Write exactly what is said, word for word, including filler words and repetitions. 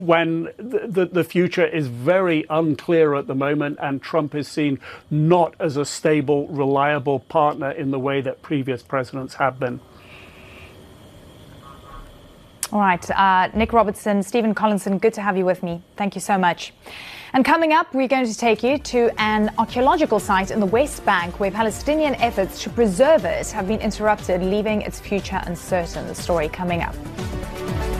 when the, the, the future is very unclear at the moment, and Trump is seen not as a stable, reliable partner in the way that previous presidents have been. All right, uh, Nick Robertson, Stephen Collinson, good to have you with me. Thank you so much. And coming up, we're going to take you to an archaeological site in the West Bank where Palestinian efforts to preserve it have been interrupted, leaving its future uncertain. The story coming up.